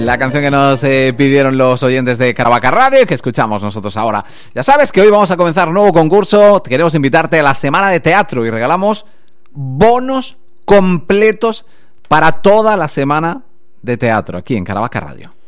La canción que nos pidieron los oyentes de Caravaca Radio y que escuchamos nosotros ahora. Ya sabes que hoy vamos a comenzar un nuevo concurso. Queremos invitarte a la semana de teatro y regalamos bonos completos para toda la semana de teatro aquí en Caravaca Radio.